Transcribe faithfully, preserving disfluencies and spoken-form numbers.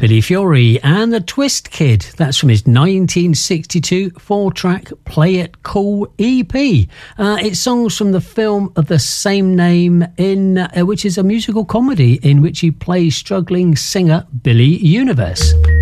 Billy Fiore and the Twist Kid. That's from his nineteen sixty-two four-track Play It Cool E P. Uh, it's songs from the film of the same name, in uh, which is a musical comedy in which he plays struggling singer Billy Universe.